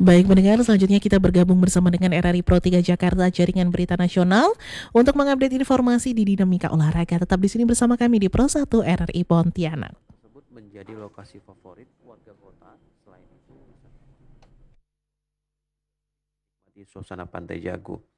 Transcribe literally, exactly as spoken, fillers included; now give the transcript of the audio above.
Baik pendengar, selanjutnya kita bergabung bersama dengan R R I Pro tiga Jakarta Jaringan Berita Nasional untuk mengupdate informasi di dinamika olahraga. Tetap di sini bersama kami di Pro satu R R I Pontianak. Tersebut menjadi lokasi favorit warga kota. Selain itu, di suasana Pantai Jago.